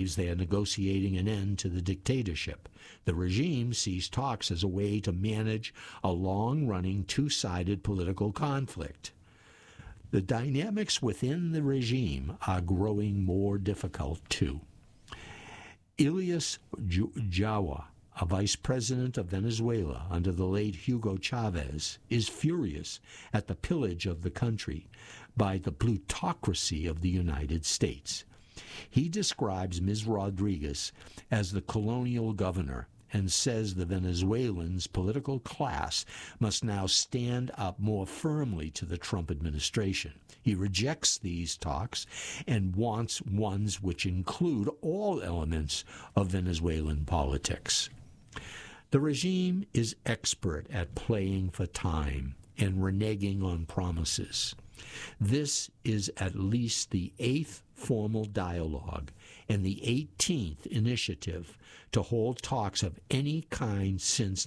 believes they are negotiating an end to the dictatorship. The regime sees talks as a way to manage a long-running two-sided political conflict. The dynamics within the regime are growing more difficult, too. Elias Jawa, a vice president of Venezuela under the late Hugo Chavez, is furious at the pillage of the country by the plutocracy of the United States. He describes Ms. Rodriguez as the colonial governor and says the Venezuelans' political class must now stand up more firmly to the Trump administration. He rejects these talks and wants ones which include all elements of Venezuelan politics. The regime is expert at playing for time and reneging on promises. This is at least the 8th formal dialogue and the 18th initiative to hold talks of any kind since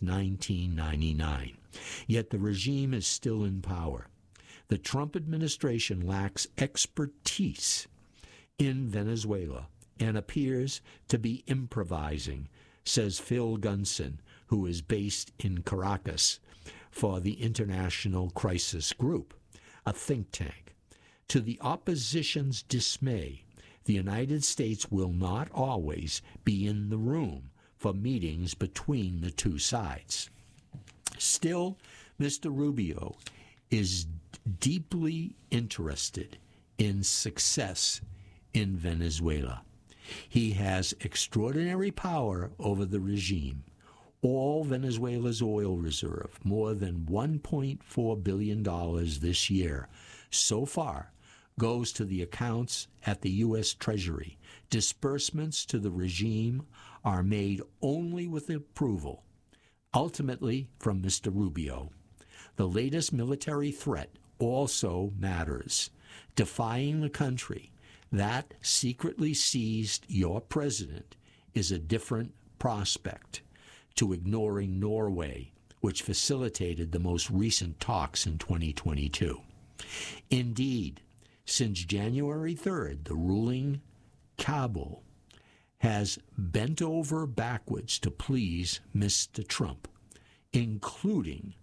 1999. Yet the regime is still in power. The Trump administration lacks expertise in Venezuela and appears to be improvising, says Phil Gunson, who is based in Caracas for the International Crisis Group, a think tank. To the opposition's dismay, the United States will not always be in the room for meetings between the two sides. Still, Mr. Rubio is deeply interested in success in Venezuela. He has extraordinary power over the regime. All Venezuela's oil reserve, more than $1.4 billion this year, so far, goes to the accounts at the U.S. Treasury. Disbursements to the regime are made only with approval, ultimately from Mr. Rubio. The latest military threat also matters. Defying the country that secretly seized your president is a different prospect to ignoring Norway, which facilitated the most recent talks in 2022. Indeed, since January 3rd, the ruling Kabul has bent over backwards to please Mr. Trump, including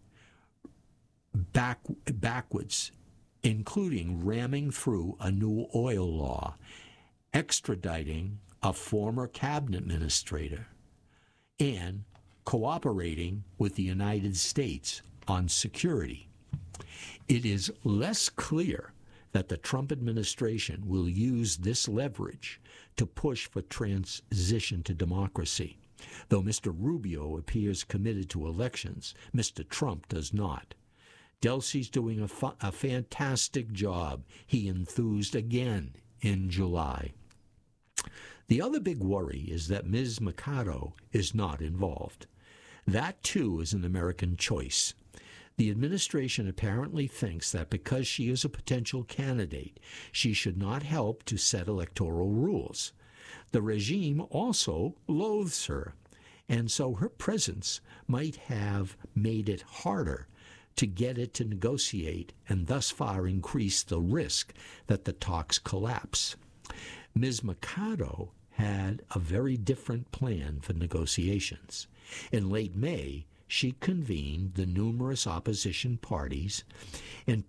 ramming through a new oil law, extraditing a former cabinet administrator, and cooperating with the United States on security. It is less clear that the Trump administration will use this leverage to push for transition to democracy. Though Mr. Rubio appears committed to elections, Mr. Trump does not. Delsey's doing a fantastic job. He enthused again in July. The other big worry is that Ms. Mercado is not involved. That, too, is an American choice. The administration apparently thinks that because she is a potential candidate, she should not help to set electoral rules. The regime also loathes her, and so her presence might have made it harder to get it to negotiate and thus far increase the risk that the talks collapse. Ms. Mercado had a very different plan for negotiations. In late May, she convened the numerous opposition parties in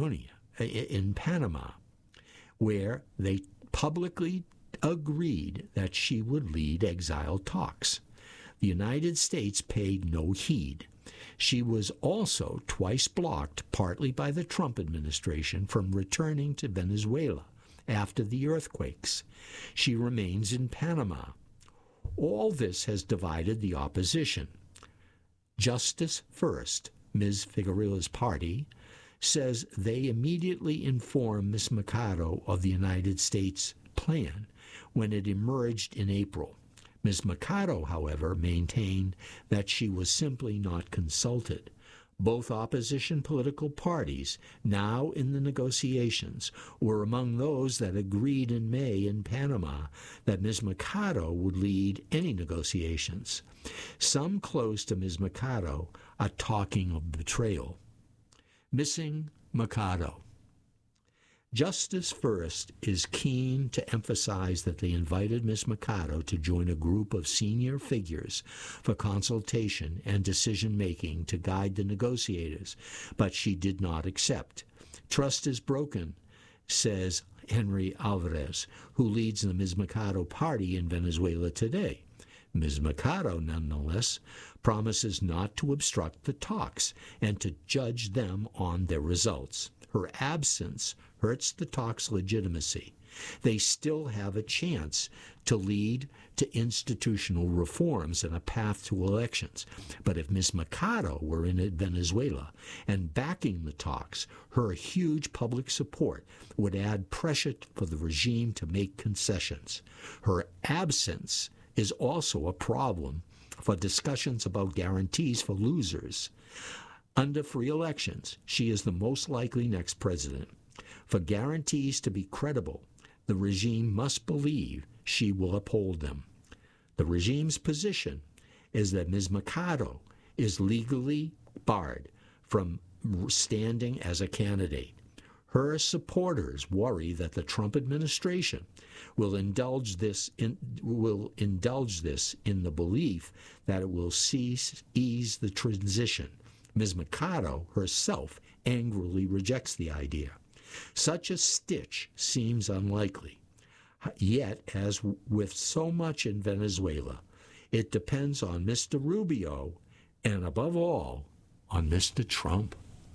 Panama, where they publicly agreed that she would lead exile talks. The United States paid no heed. She was also twice blocked, partly by the Trump administration, from returning to Venezuela after the earthquakes. She remains in Panama. All this has divided the opposition. Justice First, Ms. Figueroa's party, says they immediately informed Ms. Mercado of the United States plan when it emerged in April. Ms. Mercado, however, maintained that she was simply not consulted. Both opposition political parties, now in the negotiations, were among those that agreed in May in Panama that Ms. Mercado would lead any negotiations. Some close to Ms. Mercado are talking of betrayal. Missing Mercado. Justice First is keen to emphasize that they invited Ms. Mercado to join a group of senior figures for consultation and decision-making to guide the negotiators, but she did not accept. Trust is broken, says Henry Alvarez, who leads the Ms. Mercado party in Venezuela today. Ms. Mercado, nonetheless, promises not to obstruct the talks and to judge them on their results. Her absence hurts the talks' legitimacy. They still have a chance to lead to institutional reforms and a path to elections. But if Ms. Mercado were in Venezuela and backing the talks, her huge public support would add pressure for the regime to make concessions. Her absence is also a problem for discussions about guarantees for losers. Under free elections, she is the most likely next president. For guarantees to be credible, the regime must believe she will uphold them. The regime's position is that Ms. Mercado is legally barred from standing as a candidate. Her supporters worry that the Trump administration will indulge this in the belief that it will ease the transition. Ms. Mercado herself angrily rejects the idea. Such a stitch seems unlikely. Yet, as with so much in Venezuela, it depends on Mr. Rubio and, above all, on Mr. Trump.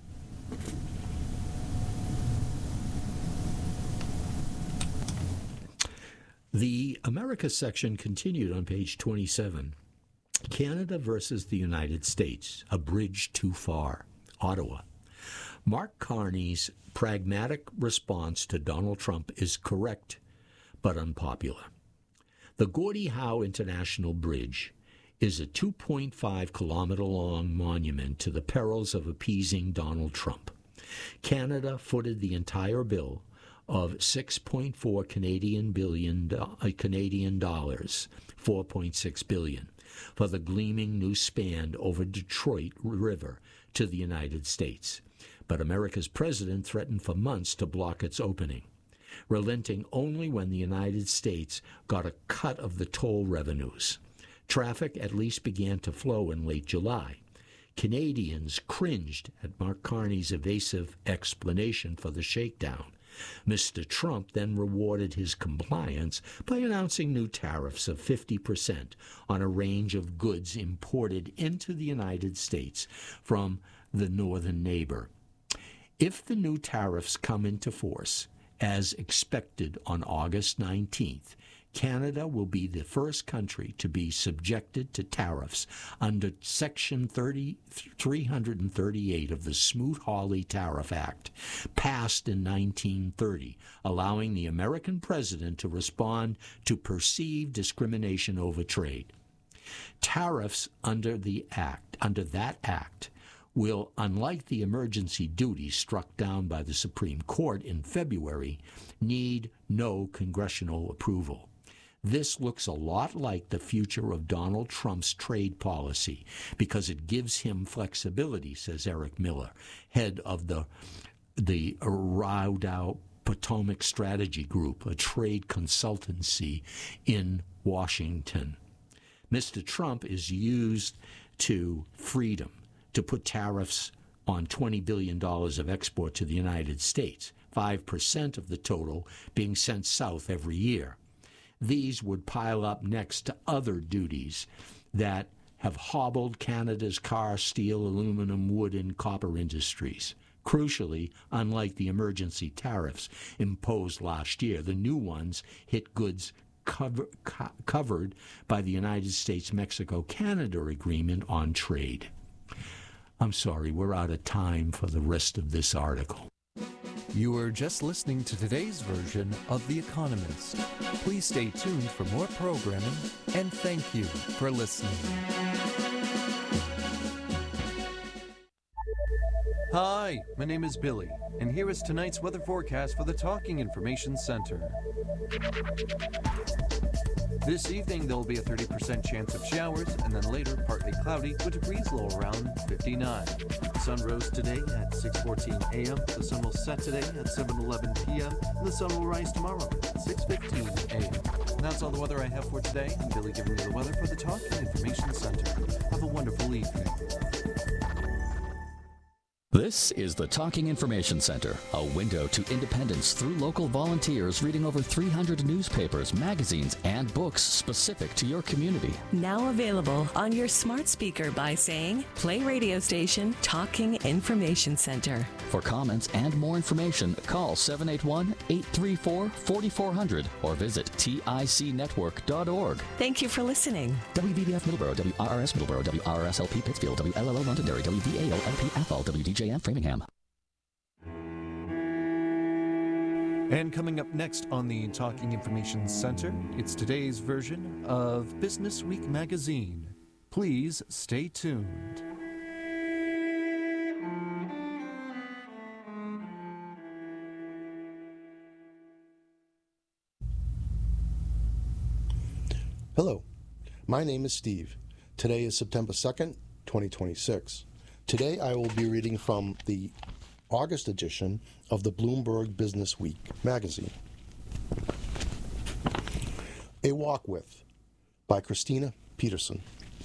The America section continued on page 27. Canada versus the United States, a bridge too far. Ottawa. Mark Carney's pragmatic response to Donald Trump is correct but unpopular. The Gordie Howe International Bridge is a 2.5-kilometer-long monument to the perils of appeasing Donald Trump. Canada footed the entire bill of 6.4 Canadian dollars, 4.6 billion, for the gleaming new span over Detroit River to the United States. But America's president threatened for months to block its opening, relenting only when the United States got a cut of the toll revenues. Traffic at least began to flow in late July. Canadians cringed at Mark Carney's evasive explanation for the shakedown. Mr. Trump then rewarded his compliance by announcing new tariffs of 50% on a range of goods imported into the United States from the northern neighbor. If the new tariffs come into force, as expected on August 19th, Canada will be the first country to be subjected to tariffs under Section 338 of the Smoot-Hawley Tariff Act, passed in 1930, allowing the American president to respond to perceived discrimination over trade. Tariffs under that act will, unlike the emergency duties struck down by the Supreme Court in February, need no congressional approval. This looks a lot like the future of Donald Trump's trade policy because it gives him flexibility, says Eric Miller, head of the Raudau Potomac Strategy Group, a trade consultancy in Washington. Mr. Trump is used to freedom to put tariffs on $20 billion of export to the United States, 5% of the total being sent south every year. These would pile up next to other duties that have hobbled Canada's car, steel, aluminum, wood, and copper industries. Crucially, unlike the emergency tariffs imposed last year, the new ones hit goods covered by the United States-Mexico-Canada Agreement on Trade. I'm sorry, we're out of time for the rest of this article. You were just listening to today's version of The Economist. Please stay tuned for more programming, and thank you for listening. Hi, my name is Billy, and here is tonight's weather forecast for the Talking Information Center. This evening, there will be a 30% chance of showers, and then later, partly cloudy with a breeze low around 59. sun rose today at 6:14 a.m. The sun will set today at 7:11 p.m. And the sun will rise tomorrow at 6:15 a.m. And that's all the weather I have for today. I'm Billy giving you the weather for the Talking Information Center. Have a wonderful evening. This is the Talking Information Center, a window to independence through local volunteers reading over 300 newspapers, magazines, and books specific to your community. Now available on your smart speaker by saying, play radio station Talking Information Center. For comments and more information, call 781-834-4400 or visit ticnetwork.org. Thank you for listening. WVBF Middleborough, WRRS Middleborough, WRSLP Pittsfield, WLLO Londonderry, WVAO-LP Athol, WDJM Framingham. And coming up next on the Talking Information Center, it's today's version of Business Week magazine. Please stay tuned. Hello, my name is Steve. Today is September 2nd, 2026. Today I will be reading from the August edition of the Bloomberg Business Week magazine. A Walk With by Christina Peterson.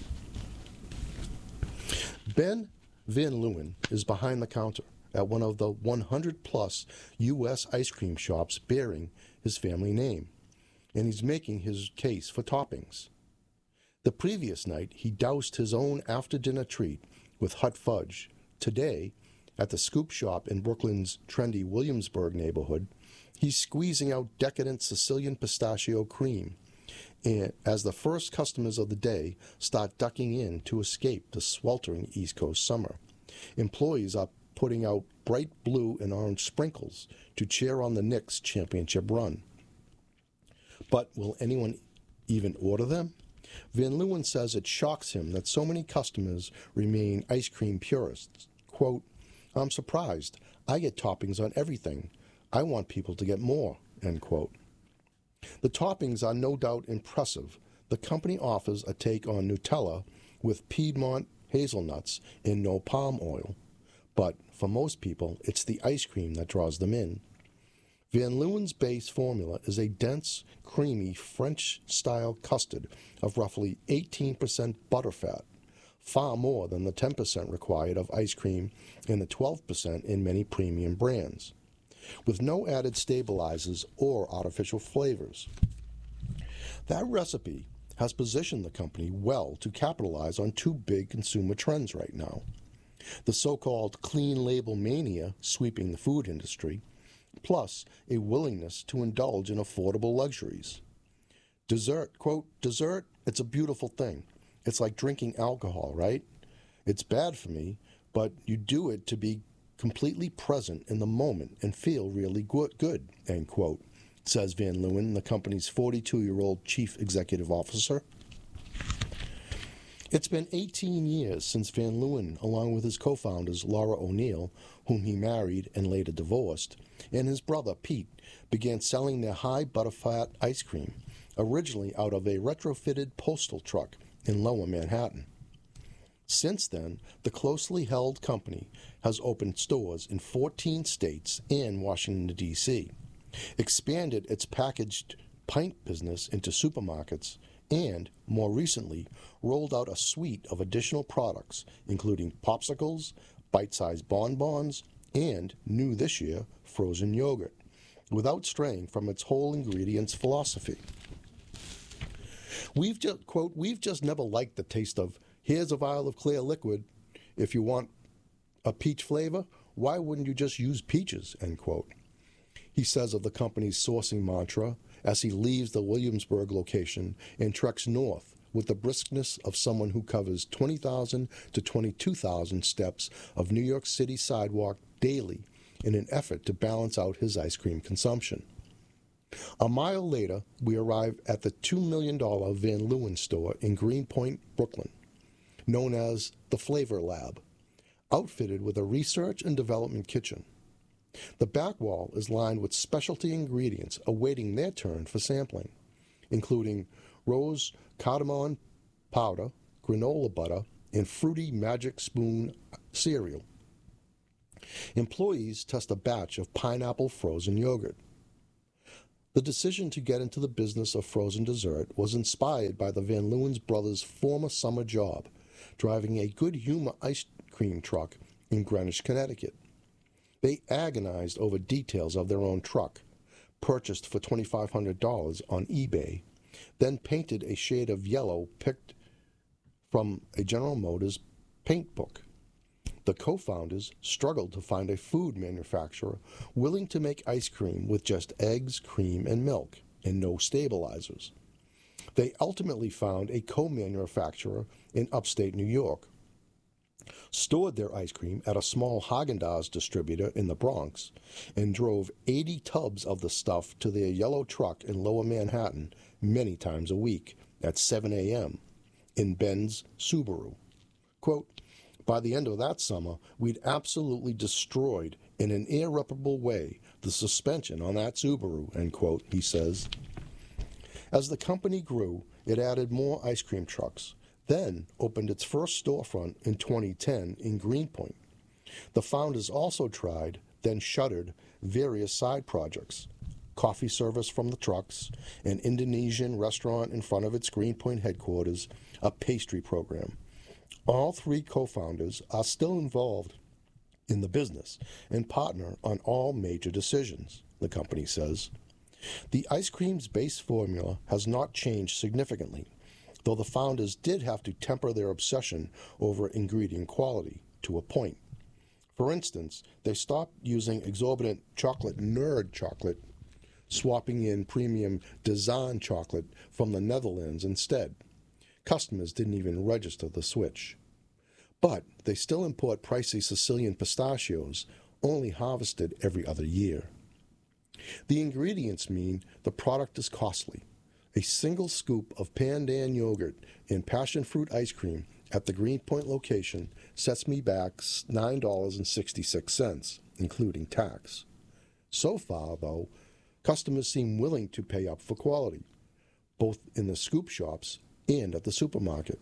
Ben Van Leeuwen is behind the counter at one of the 100-plus U.S. ice cream shops bearing his family name, and he's making his case for toppings. The previous night, he doused his own after-dinner treat with hot fudge. Today, at the Scoop Shop in Brooklyn's trendy Williamsburg neighborhood, he's squeezing out decadent Sicilian pistachio cream, and as the first customers of the day start ducking in to escape the sweltering East Coast summer. Employees are putting out bright blue and orange sprinkles to cheer on the Knicks' championship run. But will anyone even order them? Van Leeuwen says it shocks him that so many customers remain ice cream purists. Quote, "I'm surprised. I get toppings on everything. I want people to get more," end quote. The toppings are no doubt impressive. The company offers a take on Nutella with Piedmont hazelnuts and no palm oil. But for most people, it's the ice cream that draws them in. Van Leeuwen's base formula is a dense, creamy French-style custard of roughly 18% butterfat, far more than the 10% required of ice cream and the 12% in many premium brands, with no added stabilizers or artificial flavors. That recipe has positioned the company well to capitalize on two big consumer trends right now: the so-called clean label mania sweeping the food industry, plus a willingness to indulge in affordable luxuries. Dessert, quote, "Dessert, it's a beautiful thing. It's like drinking alcohol, right? It's bad for me, but you do it to be completely present in the moment and feel really good," end quote, says Van Leeuwen, the company's 42-year-old chief executive officer. It's been 18 years since Van Leeuwen, along with his co-founders Laura O'Neill, whom he married and later divorced, and his brother Pete, began selling their high butterfat ice cream, originally out of a retrofitted postal truck in Lower Manhattan. Since then, the closely held company has opened stores in 14 states and Washington, D.C., expanded its packaged pint business into supermarkets, and, more recently, rolled out a suite of additional products, including popsicles, bite-sized bonbons, and, new this year, frozen yogurt, without straying from its whole ingredients philosophy. We've just never liked the taste of, here's a vial of clear liquid. If you want a peach flavor, why wouldn't you just use peaches, end quote. He says of the company's sourcing mantra as he leaves the Williamsburg location and treks north with the briskness of someone who covers 20,000 to 22,000 steps of New York City sidewalk daily in an effort to balance out his ice cream consumption. A mile later, we arrive at the $2 million Van Leeuwen store in Greenpoint, Brooklyn, known as the Flavor Lab, outfitted with a research and development kitchen. The back wall is lined with specialty ingredients awaiting their turn for sampling, including rose cardamom powder, granola butter, and fruity Magic Spoon cereal, Employees test a batch of pineapple frozen yogurt. The decision to get into the business of frozen dessert was inspired by the Van Leeuwen brothers' former summer job, driving a Good Humor ice cream truck in Greenwich, Connecticut. They agonized over details of their own truck, purchased for $2,500 on eBay, then painted a shade of yellow picked from a General Motors paint book. The co-founders struggled to find a food manufacturer willing to make ice cream with just eggs, cream, and milk, and no stabilizers. They ultimately found a co-manufacturer in upstate New York, stored their ice cream at a small Haagen-Dazs distributor in the Bronx, and drove 80 tubs of the stuff to their yellow truck in Lower Manhattan many times a week at 7 a.m. in Ben's Subaru. Quote, "By the end of that summer, we'd absolutely destroyed in an irreparable way the suspension on that Subaru," end quote, he says. As the company grew, it added more ice cream trucks, then opened its first storefront in 2010 in Greenpoint. The founders also tried, then shuttered, various side projects: coffee service from the trucks, an Indonesian restaurant in front of its Greenpoint headquarters, a pastry program. All three co-founders are still involved in the business and partner on all major decisions, the company says. The ice cream's base formula has not changed significantly, though the founders did have to temper their obsession over ingredient quality to a point. For instance, they stopped using exorbitant chocolate nerd chocolate, swapping in premium Dazan chocolate from the Netherlands instead. Customers didn't even register the switch. But they still import pricey Sicilian pistachios, only harvested every other year. The ingredients mean the product is costly. A single scoop of pandan yogurt and passion fruit ice cream at the Greenpoint location sets me back $9.66, including tax. So far, though, customers seem willing to pay up for quality, both in the scoop shops and at the supermarket.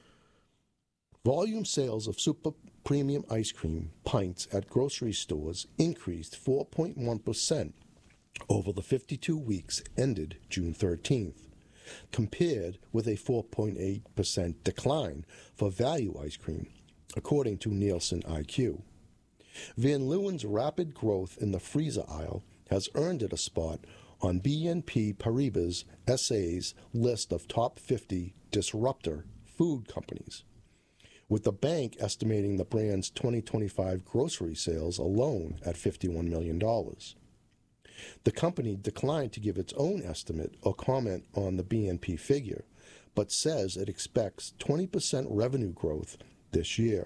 Volume sales of super premium ice cream pints at grocery stores increased 4.1% over the 52 weeks ended June 13th, compared with a 4.8% decline for value ice cream, according to Nielsen IQ. Van Leeuwen's rapid growth in the freezer aisle has earned it a spot on BNP Paribas SA's list of top 50 disruptor food companies, with the bank estimating the brand's 2025 grocery sales alone at $51 million. The company declined to give its own estimate or comment on the BNP figure, but says it expects 20% revenue growth this year.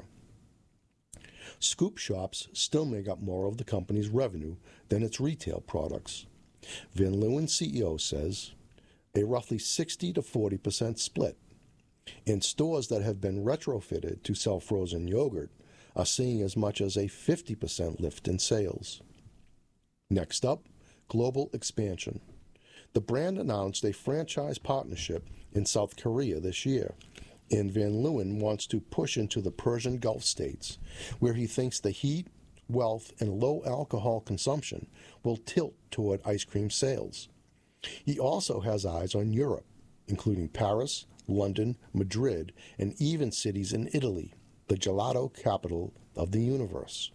Scoop shops still make up more of the company's revenue than its retail products. Van Leeuwen CEO says a roughly 60 to 40% split. And stores that have been retrofitted to sell frozen yogurt are seeing as much as a 50% lift in sales. Next up, global expansion. The brand announced a franchise partnership in South Korea this year, and Van Leeuwen wants to push into the Persian Gulf states, where he thinks the heat, wealth, and low alcohol consumption will tilt toward ice cream sales. He also has eyes on Europe, including Paris, London, Madrid, and even cities in Italy, the gelato capital of the universe.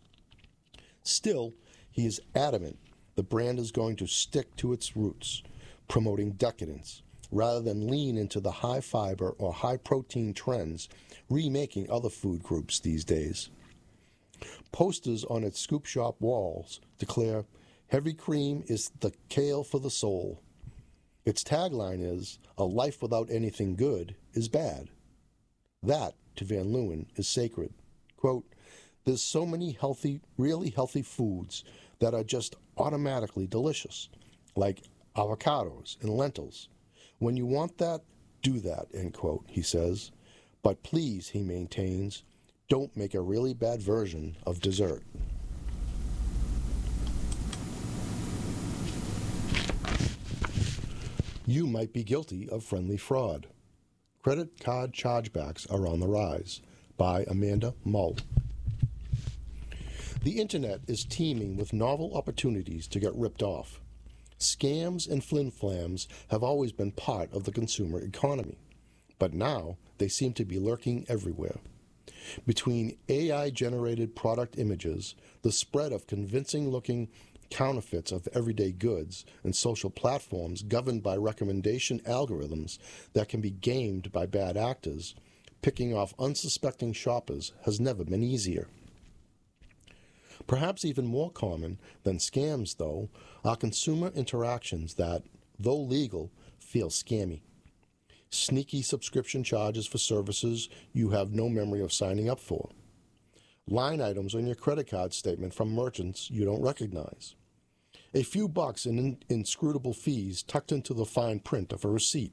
Still, he is adamant the brand is going to stick to its roots, promoting decadence, rather than lean into the high-fiber or high-protein trends remaking other food groups these days. Posters on its scoop shop walls declare, "Heavy cream is the kale for the soul." Its tagline is, "A life without anything good is bad." That, to Van Leeuwen, is sacred. Quote, "There's so many healthy, really healthy foods that are just automatically delicious, like avocados and lentils. When you want that, do that," end quote, he says. But please, he maintains, don't make a really bad version of dessert. You might be guilty of friendly fraud. Credit card chargebacks are on the rise, by Amanda Mull. The internet is teeming with novel opportunities to get ripped off. Scams and flim-flams have always been part of the consumer economy, but now they seem to be lurking everywhere. Between AI-generated product images, the spread of convincing-looking counterfeits of everyday goods, and social platforms governed by recommendation algorithms that can be gamed by bad actors, picking off unsuspecting shoppers has never been easier. Perhaps even more common than scams, though, are consumer interactions that, though legal, feel scammy. Sneaky subscription charges for services you have no memory of signing up for. Line items on your credit card statement from merchants you don't recognize. A few bucks in inscrutable fees tucked into the fine print of a receipt.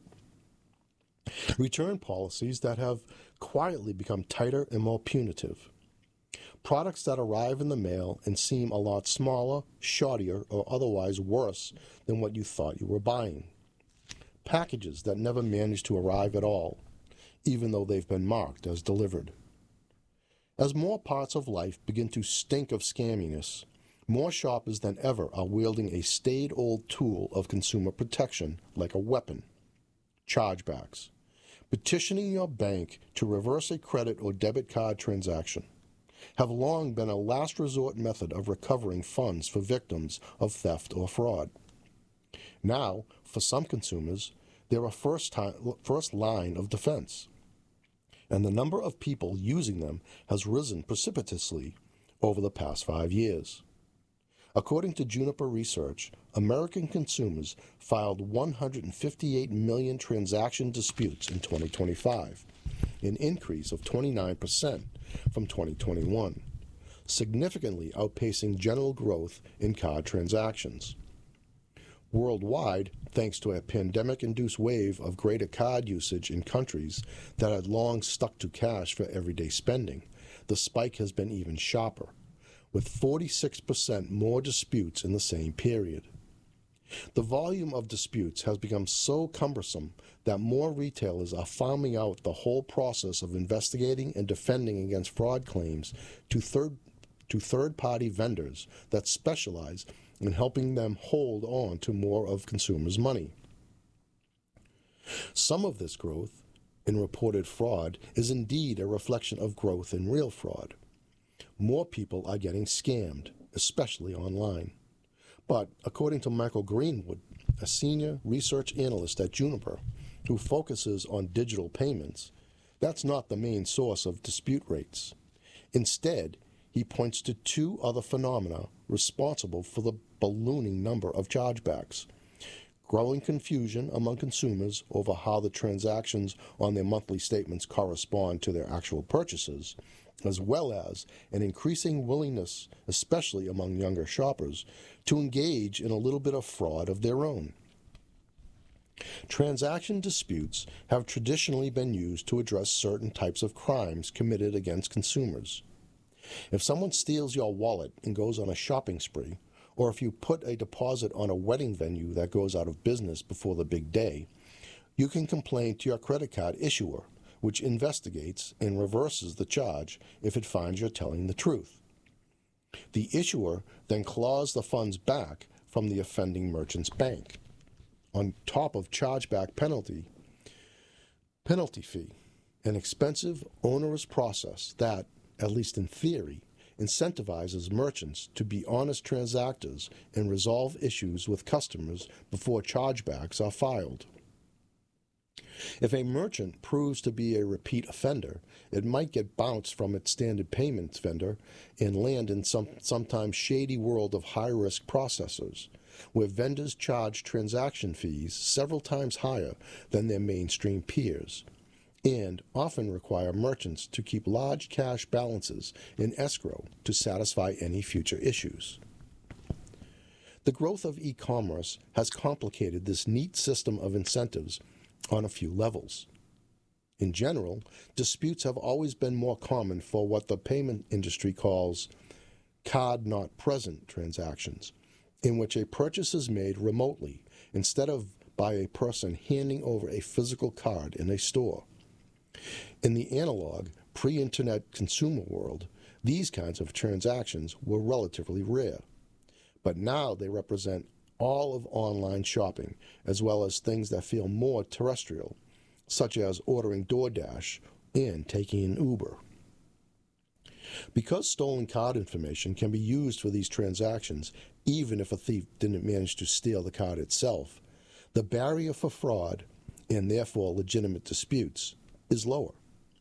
Return policies that have quietly become tighter and more punitive. Products that arrive in the mail and seem a lot smaller, shoddier, or otherwise worse than what you thought you were buying. Packages that never manage to arrive at all, even though they've been marked as delivered. As more parts of life begin to stink of scamminess, more shoppers than ever are wielding a staid-old tool of consumer protection like a weapon: chargebacks. Petitioning your bank to reverse a credit or debit card transaction have long been a last resort method of recovering funds for victims of theft or fraud. Now, for some consumers, they're a first line of defense, and the number of people using them has risen precipitously over the past 5 years. According to Juniper Research, American consumers filed 158 million transaction disputes in 2025, an increase of 29% from 2021, significantly outpacing general growth in card transactions. Worldwide, thanks to a pandemic-induced wave of greater card usage in countries that had long stuck to cash for everyday spending, the spike has been even sharper, with 46% more disputes in the same period. The volume of disputes has become so cumbersome that more retailers are farming out the whole process of investigating and defending against fraud claims to third-party vendors that specialize in helping them hold on to more of consumers' money. Some of this growth in reported fraud is indeed a reflection of growth in real fraud. More people are getting scammed, especially online. But according to Michael Greenwood, a senior research analyst at Juniper, who focuses on digital payments, that's not the main source of dispute rates. Instead, he points to two other phenomena responsible for the ballooning number of chargebacks: growing confusion among consumers over how the transactions on their monthly statements correspond to their actual purchases, as well as an increasing willingness, especially among younger shoppers, to engage in a little bit of fraud of their own. Transaction disputes have traditionally been used to address certain types of crimes committed against consumers. If someone steals your wallet and goes on a shopping spree, or if you put a deposit on a wedding venue that goes out of business before the big day, you can complain to your credit card issuer, which investigates and reverses the charge if it finds you're telling the truth. The issuer then claws the funds back from the offending merchant's bank, on top of chargeback penalty fee, an expensive, onerous process that, at least in theory, incentivizes merchants to be honest transactors and resolve issues with customers before chargebacks are filed. If a merchant proves to be a repeat offender, it might get bounced from its standard payments vendor and land in sometimes shady world of high-risk processors, where vendors charge transaction fees several times higher than their mainstream peers, and often require merchants to keep large cash balances in escrow to satisfy any future issues. The growth of e-commerce has complicated this neat system of incentives on a few levels. In general, disputes have always been more common for what the payment industry calls card-not-present transactions, in which a purchase is made remotely instead of by a person handing over a physical card in a store. In the analog, pre-internet consumer world, These kinds of transactions were relatively rare, but now they represent all of online shopping, as well as things that feel more terrestrial, such as ordering DoorDash and taking an Uber. Because stolen card information can be used for these transactions, even if a thief didn't manage to steal the card itself, the barrier for fraud, and therefore legitimate disputes, is lower.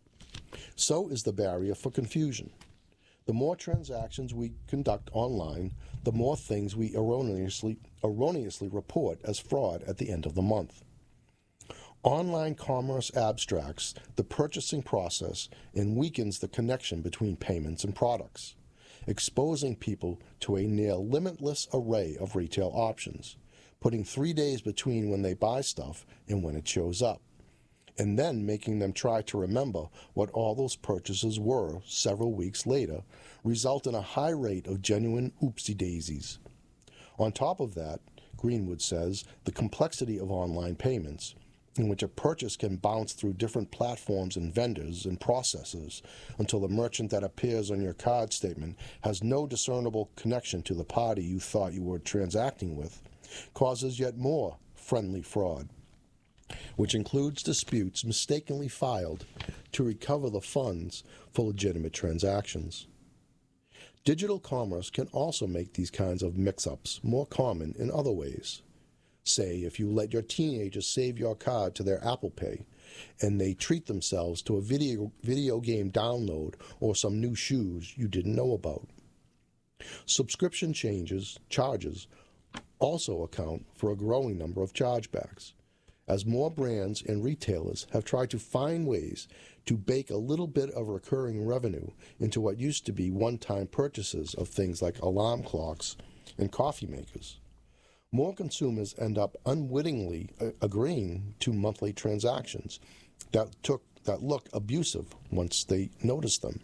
So is the barrier for confusion. The more transactions we conduct online, the more things we erroneously report as fraud at the end of the month. Online commerce abstracts the purchasing process and weakens the connection between payments and products, exposing people to a near limitless array of retail options, putting 3 days between when they buy stuff and when it shows up, and then making them try to remember what all those purchases were several weeks later, result in a high rate of genuine oopsie-daisies. On top of that, Greenwood says, the complexity of online payments, in which a purchase can bounce through different platforms and vendors and processors until the merchant that appears on your card statement has no discernible connection to the party you thought you were transacting with, causes yet more friendly fraud, which includes disputes mistakenly filed to recover the funds for legitimate transactions. Digital commerce can also make these kinds of mix-ups more common in other ways. Say, if you let your teenagers save your card to their Apple Pay, and they treat themselves to a video game download or some new shoes you didn't know about. Subscription charges also account for a growing number of chargebacks, as more brands and retailers have tried to find ways to bake a little bit of recurring revenue into what used to be one-time purchases of things like alarm clocks and coffee makers. More consumers end up unwittingly agreeing to monthly transactions that look abusive once they notice them.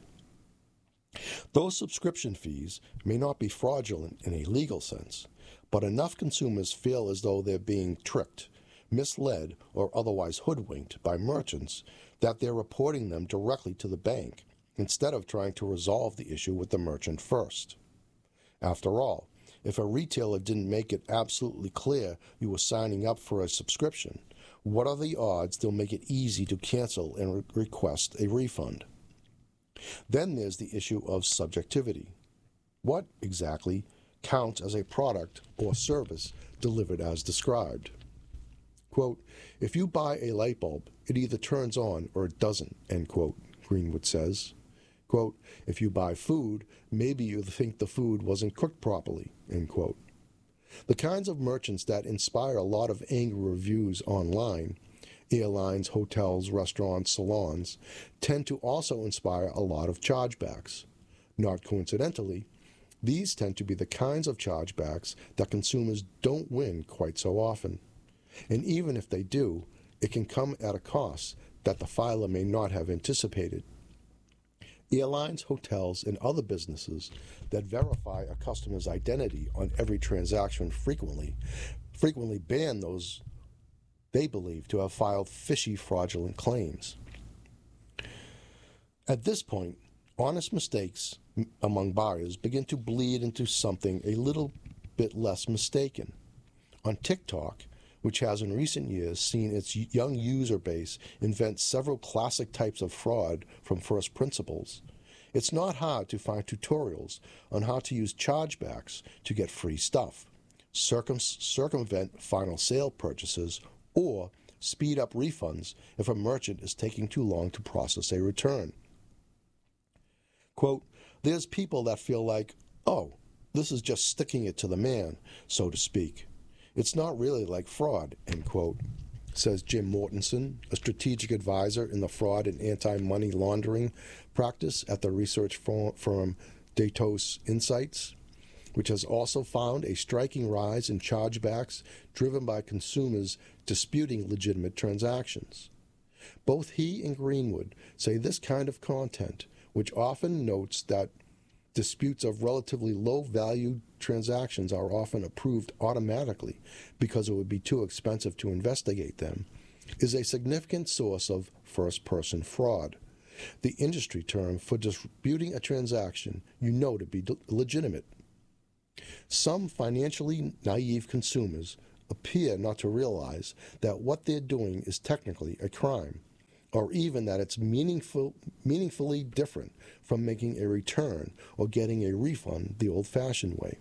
Those subscription fees may not be fraudulent in a legal sense, but enough consumers feel as though they're being tricked, misled, or otherwise hoodwinked by merchants that they're reporting them directly to the bank instead of trying to resolve the issue with the merchant first. After all, if a retailer didn't make it absolutely clear you were signing up for a subscription, what are the odds they'll make it easy to cancel and request a refund? Then there's the issue of subjectivity. What exactly counts as a product or service delivered as described? Quote, if you buy a light bulb, it either turns on or it doesn't, end quote, Greenwood says. Quote, if you buy food, maybe you think the food wasn't cooked properly, end quote. The kinds of merchants that inspire a lot of angry reviews online, airlines, hotels, restaurants, salons, tend to also inspire a lot of chargebacks. Not coincidentally, these tend to be the kinds of chargebacks that consumers don't win quite so often. And even if they do, it can come at a cost that the filer may not have anticipated. Airlines, hotels, and other businesses that verify a customer's identity on every transaction frequently ban those they believe to have filed fishy, fraudulent claims. At this point, honest mistakes among buyers begin to bleed into something a little bit less mistaken. On TikTok, which has in recent years seen its young user base invent several classic types of fraud from first principles, it's not hard to find tutorials on how to use chargebacks to get free stuff, circumvent final sale purchases, or speed up refunds if a merchant is taking too long to process a return. Quote, there's people that feel like, oh, this is just sticking it to the man, so to speak. It's not really like fraud, end quote, says Jim Mortensen, a strategic advisor in the fraud and anti-money laundering practice at the research firm Datos Insights, which has also found a striking rise in chargebacks driven by consumers disputing legitimate transactions. Both he and Greenwood say this kind of content, which often notes that disputes of relatively low-value transactions are often approved automatically because it would be too expensive to investigate them, is a significant source of first-person fraud, the industry term for disputing a transaction you know to be legitimate. Some financially naive consumers appear not to realize that what they're doing is technically a crime, or even that it's meaningfully different from making a return or getting a refund the old-fashioned way.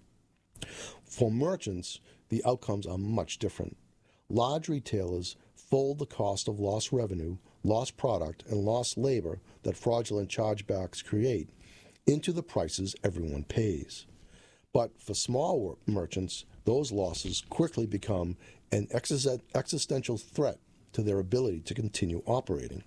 For merchants, the outcomes are much different. Large retailers fold the cost of lost revenue, lost product, and lost labor that fraudulent chargebacks create into the prices everyone pays. But for small merchants, those losses quickly become an existential threat to their ability to continue operating.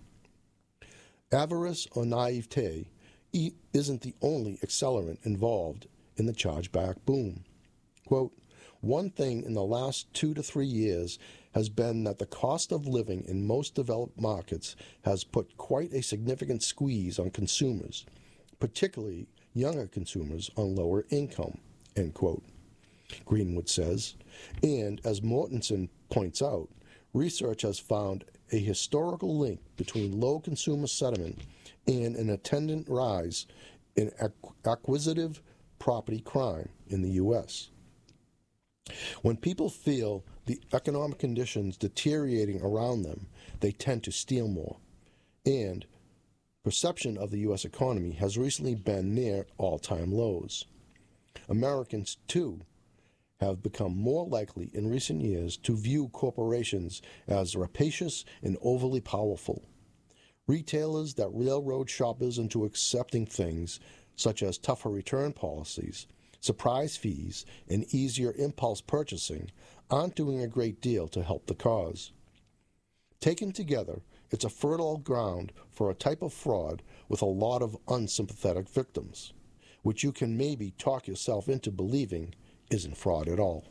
Avarice or naivete isn't the only accelerant involved in the chargeback boom. Quote, one thing in the last 2 to 3 years has been that the cost of living in most developed markets has put quite a significant squeeze on consumers, particularly younger consumers on lower income, end quote, Greenwood says. And as Mortensen points out, research has found a historical link between low consumer sentiment and an attendant rise in acquisitive property crime in the U.S. When people feel the economic conditions deteriorating around them, they tend to steal more. And perception of the U.S. economy has recently been near all-time lows. Americans, too, have become more likely in recent years to view corporations as rapacious and overly powerful. Retailers that railroad shoppers into accepting things such as tougher return policies, surprise fees, and easier impulse purchasing aren't doing a great deal to help the cause. Taken together, it's a fertile ground for a type of fraud with a lot of unsympathetic victims, which you can maybe talk yourself into believing isn't fraud at all.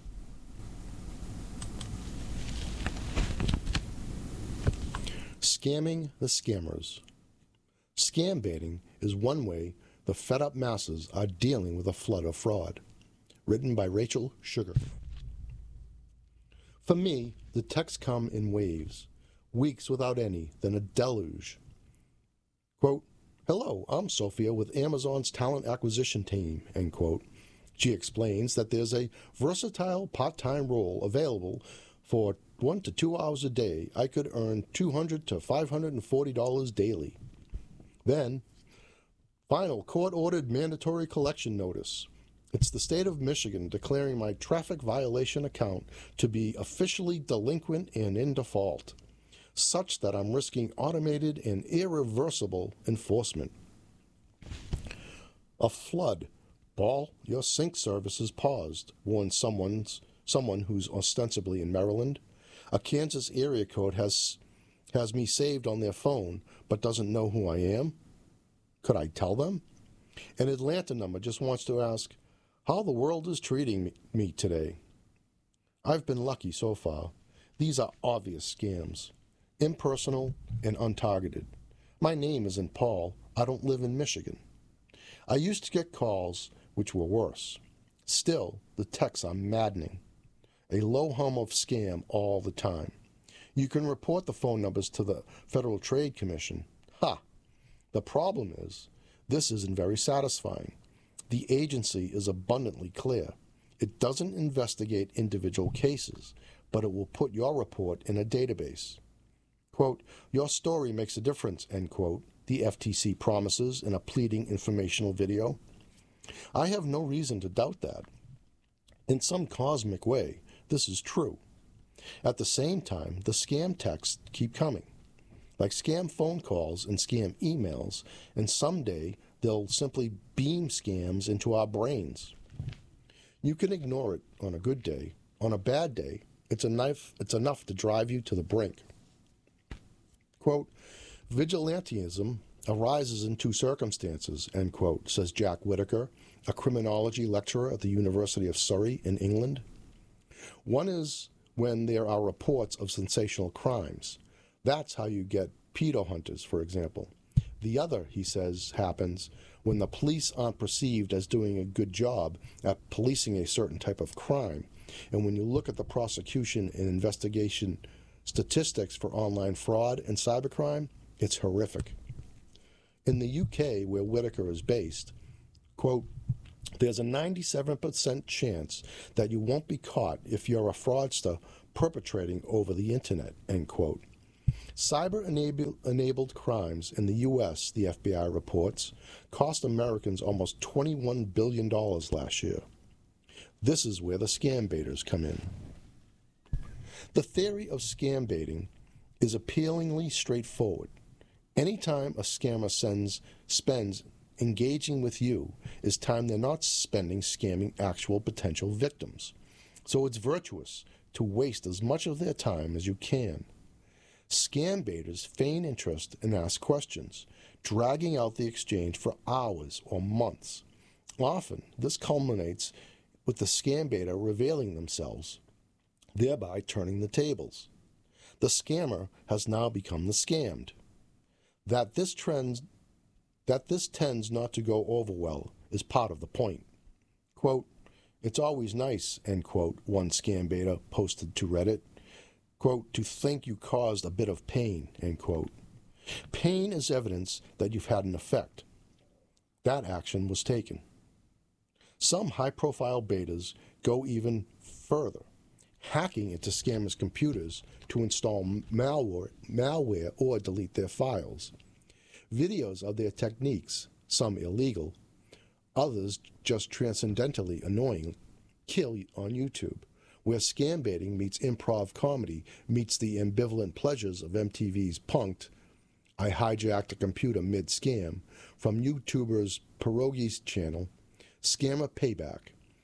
Scamming the scammers. Scam baiting is one way the fed-up masses are dealing with a flood of fraud. Written by Rachel Sugar. For me, the texts come in waves, weeks without any, then a deluge. Quote, hello, I'm Sophia with Amazon's talent acquisition team, end quote. She explains that there's a versatile part-time role available for 1 to 2 hours a day. I could earn $200 to $540 daily. Then, final court-ordered mandatory collection notice. It's the state of Michigan declaring my traffic violation account to be officially delinquent and in default, such that I'm risking automated and irreversible enforcement. A flood. All your sync services paused, warns someone who's ostensibly in Maryland. A Kansas area code has me saved on their phone, but doesn't know who I am. Could I tell them? An Atlanta number just wants to ask how the world is treating me today. I've been lucky so far. These are obvious scams, impersonal and untargeted. My name isn't Paul. I don't live in Michigan. I used to get calls which were worse. Still, the texts are maddening. A low hum of scam all the time. You can report the phone numbers to the Federal Trade Commission. Ha! The problem is, this isn't very satisfying. The agency is abundantly clear. It doesn't investigate individual cases, but it will put your report in a database. Quote, your story makes a difference, end quote, the FTC promises in a pleading informational video. I have no reason to doubt that. In some cosmic way, this is true. At the same time, the scam texts keep coming, like scam phone calls and scam emails, and someday they'll simply beam scams into our brains. You can ignore it on a good day. On a bad day, it's enough to drive you to the brink. Quote, vigilantism arises in two circumstances, end quote, says Jack Whitaker, a criminology lecturer at the University of Surrey in England. One is when there are reports of sensational crimes. That's how you get pedo hunters, for example. The other, he says, happens when the police aren't perceived as doing a good job at policing a certain type of crime. And when you look at the prosecution and investigation statistics for online fraud and cybercrime, it's horrific. In the UK, where Whitaker is based, quote, there's a 97% chance that you won't be caught if you're a fraudster perpetrating over the internet, end quote. Cyber-enabled crimes in the U.S., the FBI reports, cost Americans almost $21 billion last year. This is where the scam baiters come in. The theory of scam baiting is appealingly straightforward. Anytime a scammer spends engaging with you is time they're not spending scamming actual potential victims. So it's virtuous to waste as much of their time as you can. Scam baiters feign interest and ask questions, dragging out the exchange for hours or months. Often, this culminates with the scam baiter revealing themselves, thereby turning the tables. The scammer has now become the scammed. That this tends not to go over well is part of the point. Quote, it's always nice, end quote, one scam baiter posted to Reddit. Quote, to think you caused a bit of pain, end quote. Pain is evidence that you've had an effect. That action was taken. Some high-profile betas go even further, hacking into scammers' computers to install malware or delete their files. Videos of their techniques, some illegal, others just transcendentally annoying, kill on YouTube, where scam baiting meets improv comedy meets the ambivalent pleasures of MTV's Punk'd, I hijacked a computer mid-scam, from YouTuber's Pierogi's channel, Scammer Payback,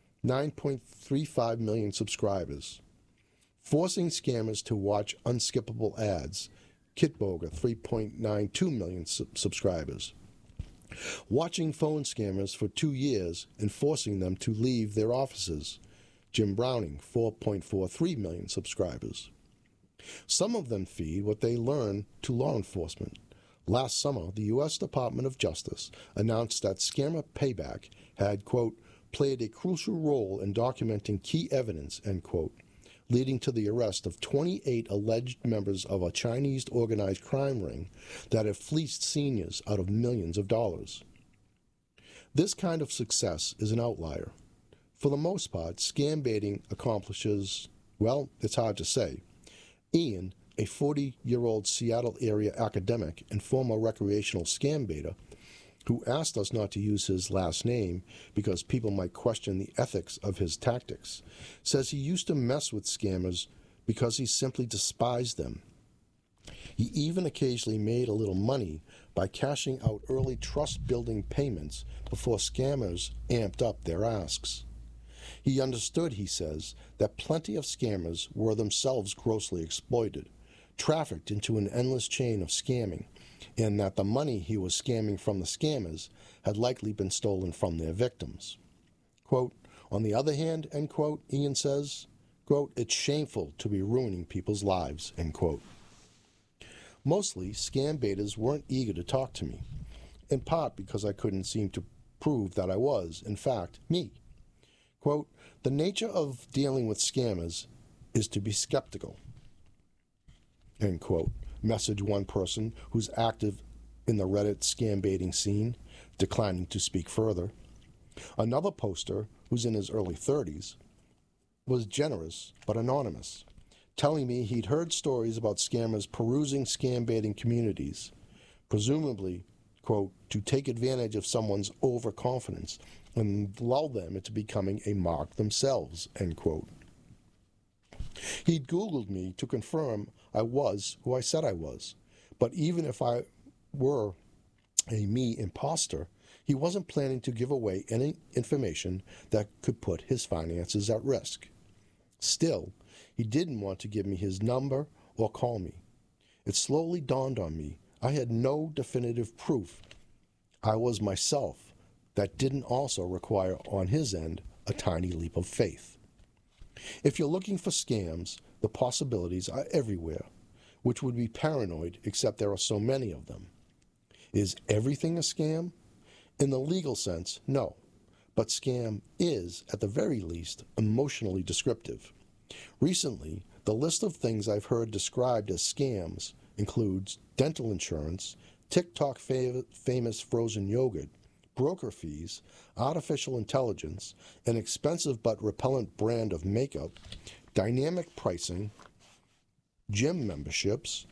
9.35 million subscribers. Forcing scammers to watch unskippable ads, Kitboga, 3.92 million subscribers. Watching phone scammers for 2 years and forcing them to leave their offices, Jim Browning, 4.43 million subscribers. Some of them feed what they learn to law enforcement. Last summer, the U.S. Department of Justice announced that Scammer Payback had, quote, played a crucial role in documenting key evidence, end quote, leading to the arrest of 28 alleged members of a Chinese organized crime ring that have fleeced seniors out of millions of dollars. This kind of success is an outlier. For the most part, scam baiting accomplishes, well, it's hard to say. Ian, a 40-year-old Seattle area academic and former recreational scam baiter, who asked us not to use his last name because people might question the ethics of his tactics, says he used to mess with scammers because he simply despised them. He even occasionally made a little money by cashing out early trust-building payments before scammers amped up their asks. He understood, he says, that plenty of scammers were themselves grossly exploited, trafficked into an endless chain of scamming, and that the money he was scamming from the scammers had likely been stolen from their victims. Quote, on the other hand, end quote, Ian says, quote, it's shameful to be ruining people's lives, end quote. Mostly, scam baiters weren't eager to talk to me, in part because I couldn't seem to prove that I was, in fact, me. Quote, the nature of dealing with scammers is to be skeptical, end quote, messaged one person who's active in the Reddit scam baiting scene, declining to speak further. Another poster, who's in his early 30s, was generous but anonymous, telling me he'd heard stories about scammers perusing scam baiting communities, presumably, quote, to take advantage of someone's overconfidence and lull them into becoming a mark themselves, end quote. He'd Googled me to confirm I was who I said I was, but even if I were a me imposter, he wasn't planning to give away any information that could put his finances at risk. Still, he didn't want to give me his number or call me. It slowly dawned on me I had no definitive proof I was myself that didn't also require on his end a tiny leap of faith. If you're looking for scams, the possibilities are everywhere, which would be paranoid except there are so many of them. Is everything a scam? In the legal sense, no. But scam is, at the very least, emotionally descriptive. Recently, the list of things I've heard described as scams includes dental insurance, TikTok famous frozen yogurt, broker fees, artificial intelligence, an expensive but repellent brand of makeup, dynamic pricing, gym memberships,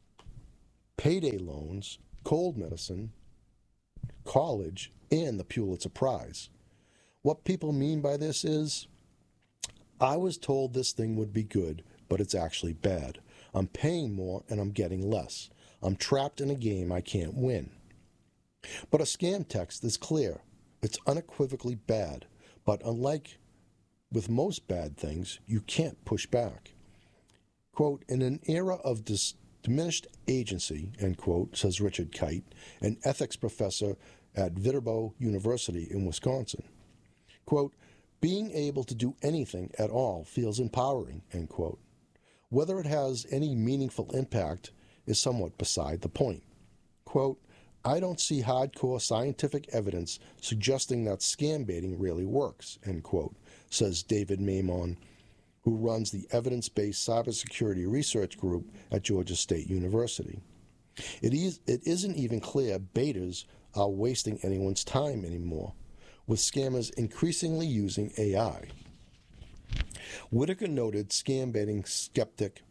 payday loans, cold medicine, college, and the Pulitzer Prize. What people mean by this is, I was told this thing would be good, but it's actually bad. I'm paying more and I'm getting less. I'm trapped in a game I can't win. But a scam text is clear. It's unequivocally bad. But unlike with most bad things, you can't push back. Quote, in an era of diminished agency, end quote, says Richard Kite, an ethics professor at Viterbo University in Wisconsin. Quote, being able to do anything at all feels empowering, end quote. Whether it has any meaningful impact is somewhat beside the point. Quote, I don't see hardcore scientific evidence suggesting that scam baiting really works, end quote, says David Maimon, who runs the evidence-based cybersecurity research group at Georgia State University. It isn't even clear baiters are wasting anyone's time anymore, with scammers increasingly using AI. Whitaker noted scam baiting skeptic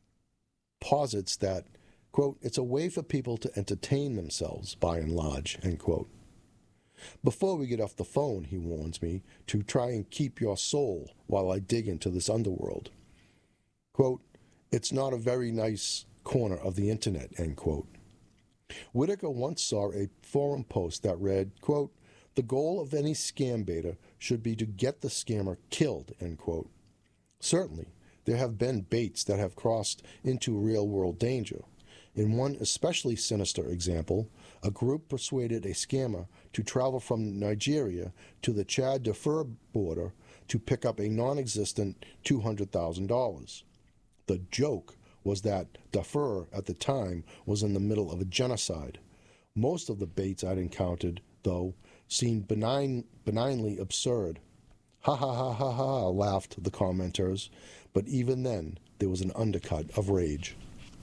posits that, quote, it's a way for people to entertain themselves, by and large, end quote. Before we get off the phone, he warns me, to try and keep your soul while I dig into this underworld. Quote, it's not a very nice corner of the internet, end quote. Whitaker once saw a forum post that read, quote, the goal of any scam baiter should be to get the scammer killed, end quote. Certainly, there have been baits that have crossed into real-world danger. In one especially sinister example, a group persuaded a scammer to travel from Nigeria to the Chad-Darfur border to pick up a non-existent $200,000. The joke was that Darfur at the time was in the middle of a genocide. Most of the baits I'd encountered, though, seemed benignly absurd. Ha ha ha ha ha, laughed the commenters, but even then there was an undercut of rage.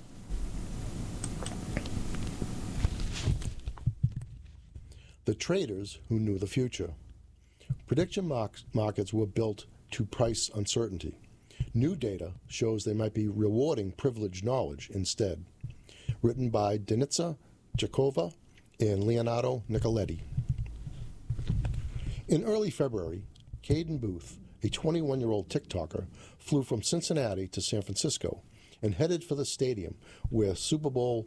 The traders who knew the future. Prediction markets were built to price uncertainty. New data shows they might be rewarding privileged knowledge instead. Written by Denitsa Jakova and Leonardo Nicoletti. In early February, Caden Booth, a 21-year-old TikToker, flew from Cincinnati to San Francisco and headed for the stadium where Super Bowl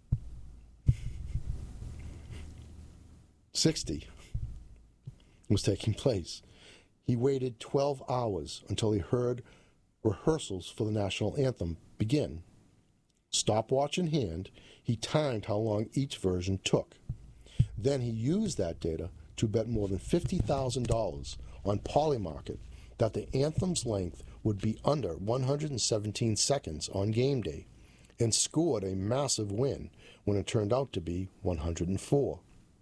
60 was taking place. He waited 12 hours until he heard rehearsals for the national anthem begin. Stopwatch in hand, he timed how long each version took. Then he used that data to bet more than $50,000 on Polymarket that the anthem's length would be under 117 seconds on game day, and scored a massive win when it turned out to be 104.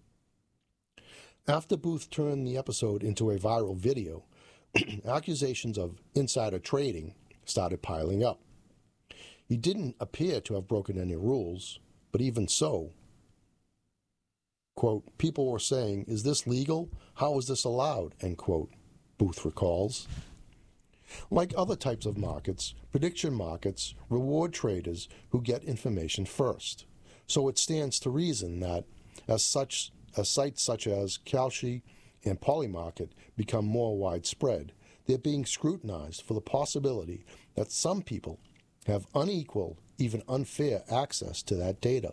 After Booth turned the episode into a viral video, accusations of insider trading started piling up. He didn't appear to have broken any rules, but even so, quote, people were saying, is this legal? How is this allowed? End quote, Booth recalls. Like other types of markets, prediction markets reward traders who get information first. So it stands to reason that as sites such as Kalshi and Polymarket become more widespread, they're being scrutinized for the possibility that some people have unequal, even unfair access to that data.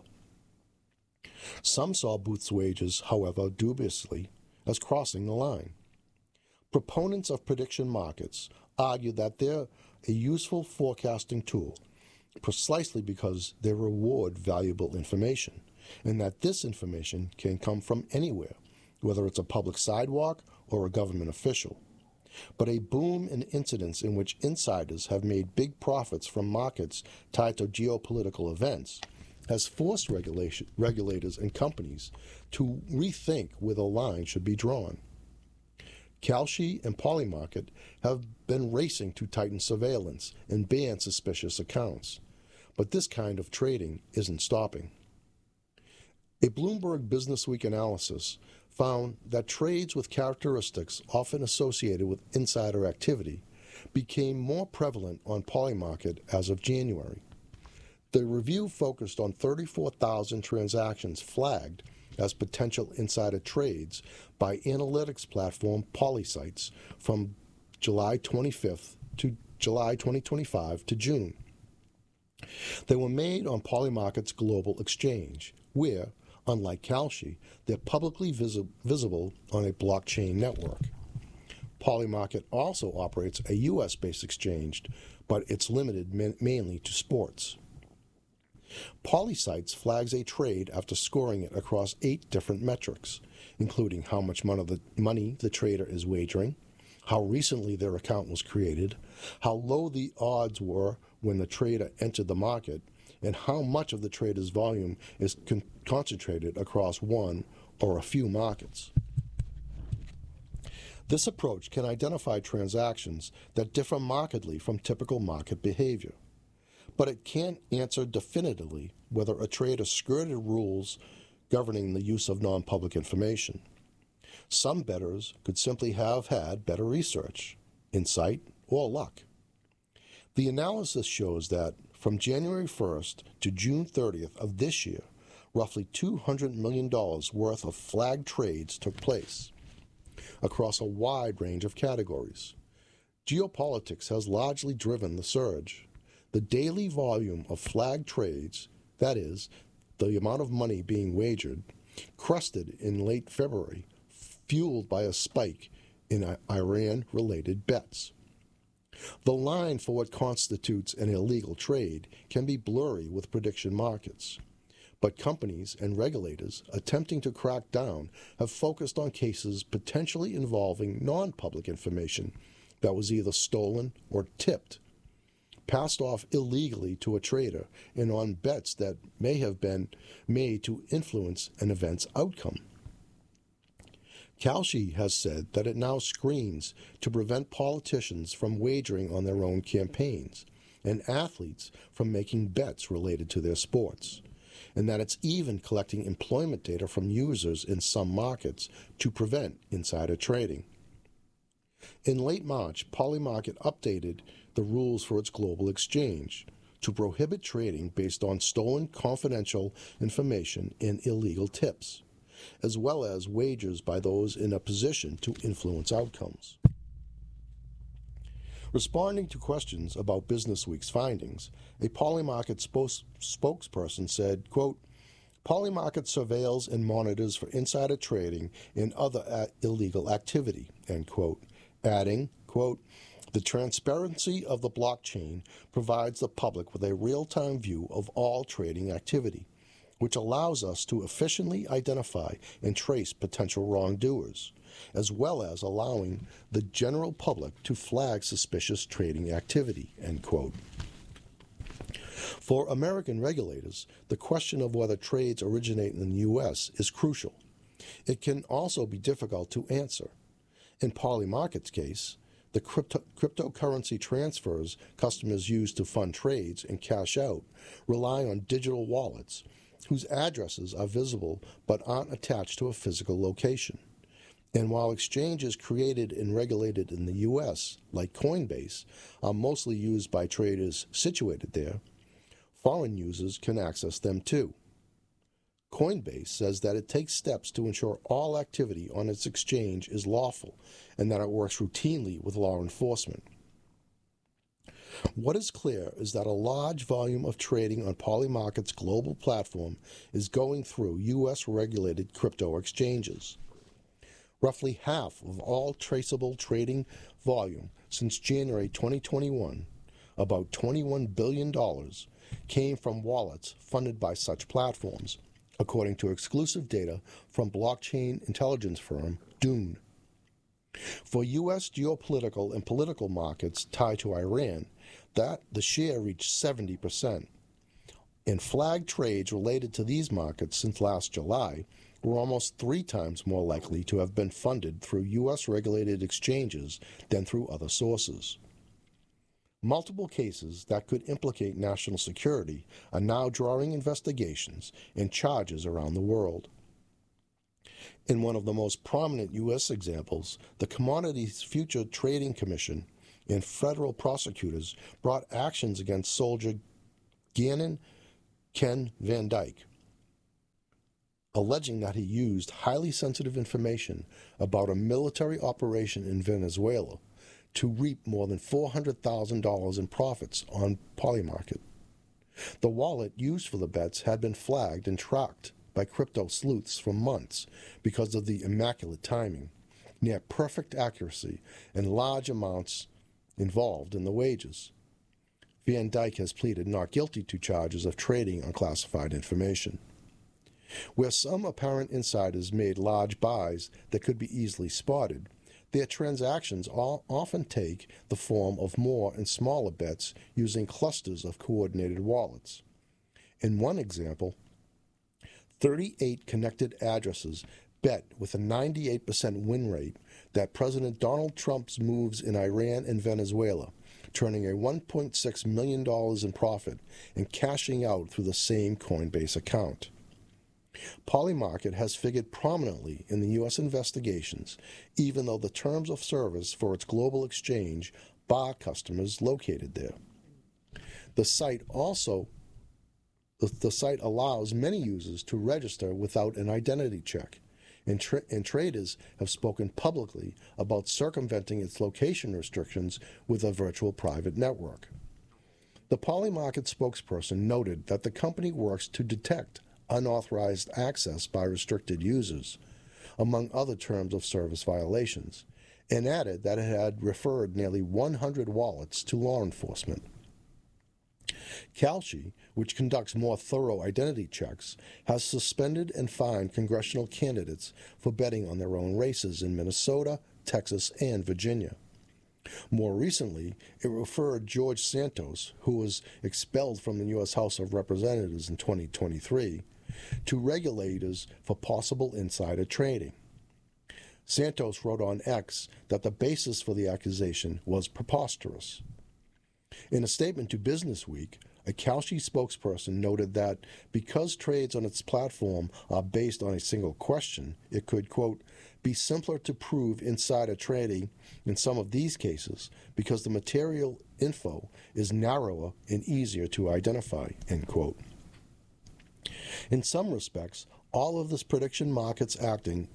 Some saw Booth's wages, however, dubiously, as crossing the line. Proponents of prediction markets argue that they're a useful forecasting tool precisely because they reward valuable information, and that this information can come from anywhere, whether it's a public sidewalk or a government official. But a boom in incidents in which insiders have made big profits from markets tied to geopolitical events has forced regulators and companies to rethink where the line should be drawn. Kalshi and Polymarket have been racing to tighten surveillance and ban suspicious accounts, but this kind of trading isn't stopping. A Bloomberg Businessweek analysis found that trades with characteristics often associated with insider activity became more prevalent on Polymarket as of January. The review focused on 34,000 transactions flagged as potential insider trades by analytics platform Polysites from July 25th to July 2025 to June. They were made on Polymarket's global exchange, where, unlike Kalshi, they're publicly visible on a blockchain network. Polymarket also operates a U.S.-based exchange, but it's limited mainly to sports. Polysites flags a trade after scoring it across 8 different metrics, including how much money the trader is wagering, how recently their account was created, how low the odds were when the trader entered the market, and how much of the trader's volume is concentrated across one or a few markets. This approach can identify transactions that differ markedly from typical market behavior, but it can't answer definitively whether a trader skirted rules governing the use of non-public information. Some bettors could simply have had better research, insight, or luck. The analysis shows that from January 1st to June 30th of this year, roughly $200 million worth of flagged trades took place across a wide range of categories. Geopolitics has largely driven the surge. The daily volume of flagged trades, that is, the amount of money being wagered, crested in late February, fueled by a spike in Iran-related bets. The line for what constitutes an illegal trade can be blurry with prediction markets, but companies and regulators attempting to crack down have focused on cases potentially involving non-public information that was either stolen or tipped, passed off illegally to a trader, and on bets that may have been made to influence an event's outcome. Kalshi has said that it now screens to prevent politicians from wagering on their own campaigns and athletes from making bets related to their sports, and that it's even collecting employment data from users in some markets to prevent insider trading. In late March, Polymarket updated the rules for its global exchange to prohibit trading based on stolen confidential information and illegal tips, as well as wagers by those in a position to influence outcomes. Responding to questions about Businessweek's findings, a Polymarket spokesperson said, quote, Polymarket surveils and monitors for insider trading and other illegal activity, end quote, adding, quote, the transparency of the blockchain provides the public with a real-time view of all trading activity, which allows us to efficiently identify and trace potential wrongdoers, as well as allowing the general public to flag suspicious trading activity, end quote. For American regulators, the question of whether trades originate in the U.S. is crucial. It can also be difficult to answer. In Polymarket's case, the cryptocurrency transfers customers use to fund trades and cash out rely on digital wallets whose addresses are visible but aren't attached to a physical location. And while exchanges created and regulated in the U.S., like Coinbase, are mostly used by traders situated there, foreign users can access them too. Coinbase says that it takes steps to ensure all activity on its exchange is lawful and that it works routinely with law enforcement. What is clear is that a large volume of trading on Polymarket's global platform is going through U.S.-regulated crypto exchanges. Roughly half of all traceable trading volume since January 2021, about $21 billion, came from wallets funded by such platforms, according to exclusive data from blockchain intelligence firm Dune. For U.S. geopolitical and political markets tied to Iran, the share reached 70%. And flagged trades related to these markets since last July were almost 3 times more likely to have been funded through U.S.-regulated exchanges than through other sources. Multiple cases that could implicate national security are now drawing investigations and charges around the world. In one of the most prominent U.S. examples, the Commodities Future Trading Commission and federal prosecutors brought actions against soldier Gannon Ken Van Dyke, alleging that he used highly sensitive information about a military operation in Venezuela to reap more than $400,000 in profits on Polymarket. The wallet used for the bets had been flagged and tracked by crypto sleuths for months because of the immaculate timing, near perfect accuracy, and large amounts involved in the wages. Van Dyke has pleaded not guilty to charges of trading unclassified information. Where some apparent insiders made large buys that could be easily spotted, their transactions often take the form of more and smaller bets using clusters of coordinated wallets. In one example, 38 connected addresses bet with a 98% win rate that President Donald Trump's moves in Iran and Venezuela, turning a $1.6 million in profit and cashing out through the same Coinbase account. Polymarket has figured prominently in the U.S. investigations, even though the terms of service for its global exchange bar customers located there. The site allows many users to register without an identity check, and traders have spoken publicly about circumventing its location restrictions with a virtual private network. The Polymarket spokesperson noted that the company works to detect unauthorized access by restricted users, among other terms of service violations, and added that it had referred nearly 100 wallets to law enforcement. Kalshi, which conducts more thorough identity checks, has suspended and fined congressional candidates for betting on their own races in Minnesota, Texas, and Virginia. More recently, it referred George Santos, who was expelled from the U.S. House of Representatives in 2023, to regulators for possible insider trading. Santos wrote on X that the basis for the accusation was preposterous. In a statement to Business Week, a Kalshi spokesperson noted that because trades on its platform are based on a single question, it could, quote, be simpler to prove insider trading in some of these cases because the material info is narrower and easier to identify, end quote. In some respects, all of this is prediction markets acting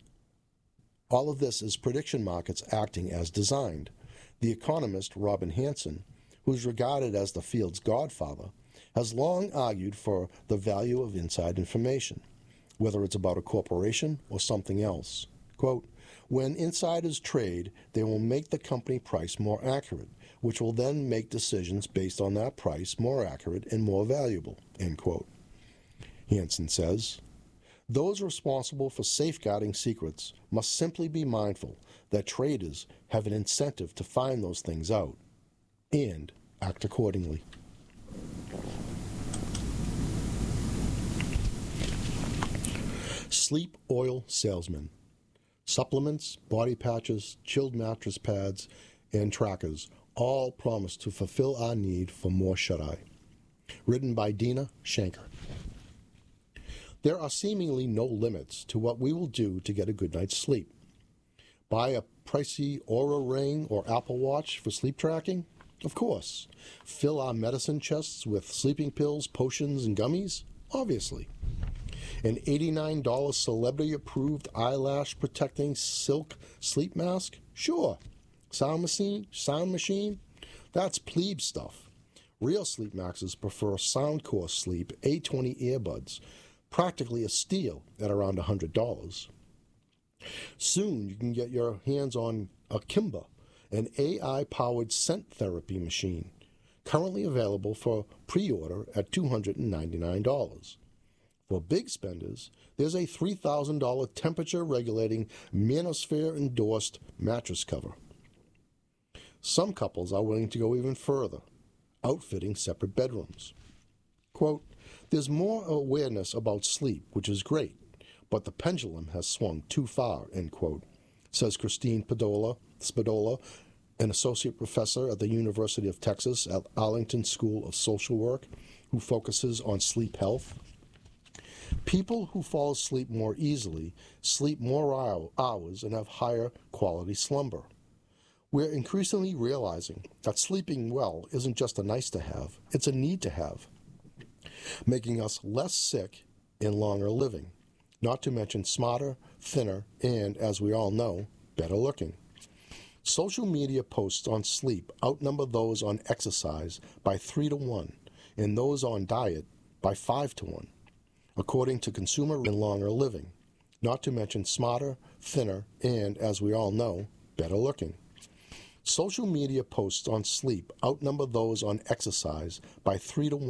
as designed. The economist Robin Hanson, who's regarded as the field's godfather, has long argued for the value of inside information, whether it's about a corporation or something else. Quote, when insiders trade, they will make the company price more accurate, which will then make decisions based on that price more accurate and more valuable, end quote. Hanson says, those responsible for safeguarding secrets must simply be mindful that traders have an incentive to find those things out and act accordingly. Sleep oil salesman. Supplements, body patches, chilled mattress pads, and trackers all promise to fulfill our need for more shut-eye. Written by Dina Shanker. There are seemingly no limits to what we will do to get a good night's sleep. Buy a pricey Oura Ring or Apple Watch for sleep tracking? Of course. Fill our medicine chests with sleeping pills, potions, and gummies? Obviously. An $89 celebrity-approved eyelash-protecting silk sleep mask? Sure. Sound machine? That's plebe stuff. Real sleep maxes prefer Soundcore Sleep A20 earbuds, practically a steal at around $100. Soon you can get your hands on Akimba, an AI-powered scent therapy machine, currently available for pre-order at $299. For big spenders, there's a $3,000 temperature-regulating Manosphere-endorsed mattress cover. Some couples are willing to go even further, outfitting separate bedrooms. Quote, there's more awareness about sleep, which is great, but the pendulum has swung too far, end quote, says Christine Spadola, an associate professor at the University of Texas at Arlington School of Social Work, who focuses on sleep health. People who fall asleep more easily sleep more hours and have higher quality slumber. We're increasingly realizing that sleeping well isn't just a nice to have, it's a need to have, making us less sick and longer living, not to mention smarter, thinner, and, as we all know, better looking. Social media posts on sleep outnumber those on exercise by 3 to 1, and those on diet by 5 to 1, according to Consumer and Longer Living, not to mention smarter, thinner, and, as we all know, better looking. Social media posts on sleep outnumber those on exercise by 3 to 1.